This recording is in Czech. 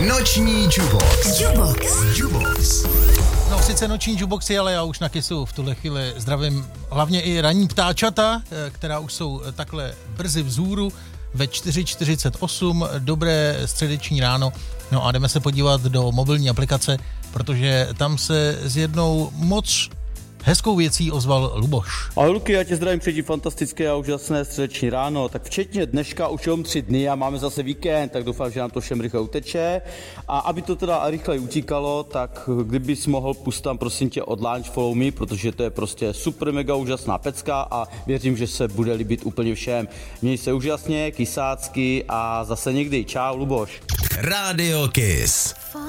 Noční Jubox. No sice noční juboxy, ale já už na Kissu v tuhle chvíli zdravím hlavně i ranní ptáčata, která už jsou takhle brzy vzhůru ve 4:48, dobré středeční ráno. No a jdeme se podívat do mobilní aplikace, protože tam se s jednou moc hezkou věcí ozval Luboš. Ahoj Luky, já tě zdravím, přeji fantastické a úžasné středeční ráno. Tak včetně dneška už jenom 3 dny a máme zase víkend, tak doufám, že nám to všem rychle uteče. A aby to teda rychle utíkalo, tak kdybys mohl pustit prosím tě od Launch Follow Me, protože to je prostě super mega úžasná pecka a věřím, že se bude líbit úplně všem. Měj se úžasně, kysácky a zase někdy. Čau Luboš. Radio Kiss.